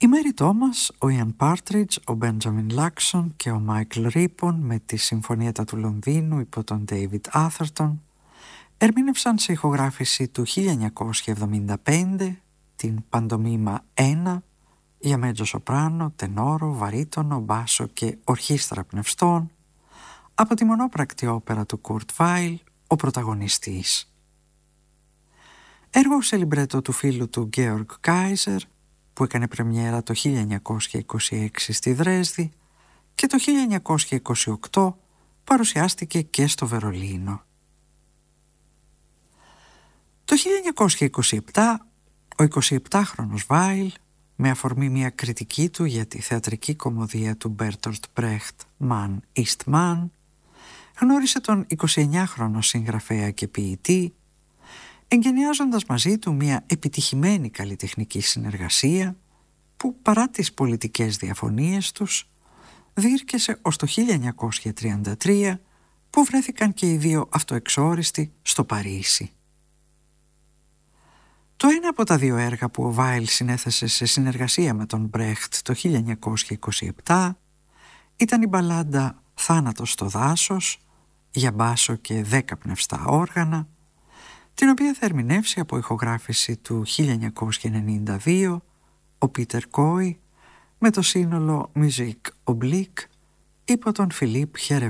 Η Mary Thomas, ο Ian Partridge, ο Benjamin Laxon και ο Michael Rippon με τη Συμφωνίατα του Λονδίνου υπό τον David Atherton ερμήνευσαν σε ηχογράφηση του 1975 την παντομήμα 1 για μέτζο σοπράνο, τενόρο, βαρύτονο, μπάσο και ορχήστρα πνευστών από τη μονόπρακτη όπερα του Kurt Weill, ο πρωταγωνιστής. Έργο σε λιμπρέτο του φίλου του Georg Kaiser που έκανε πρεμιέρα το 1926 στη Δρέσδη και το 1928 παρουσιάστηκε και στο Βερολίνο. Το 1927 ο 27χρονος Weill, με αφορμή μια κριτική του για τη θεατρική κωμωδία του Bertolt Brecht «Man ist Mann», γνώρισε τον 29χρονο συγγραφέα και ποιητή, εγκαινιάζοντας μαζί του μια επιτυχημένη καλλιτεχνική συνεργασία που παρά τις πολιτικές διαφωνίες τους διήρκεσε ως το 1933 που βρέθηκαν και οι δύο αυτοεξόριστοι στο Παρίσι. Το ένα από τα δύο έργα που ο Weill συνέθεσε σε συνεργασία με τον Brecht το 1927 ήταν η μπαλάντα «Θάνατος στο δάσος» για μπάσο και 10 πνευστά όργανα, την οποία θα ερμηνεύσει από ηχογράφηση του 1992 ο Πίτερ Κόι με το σύνολο Musique Oblique υπό τον Φιλίπ Χερεβέ.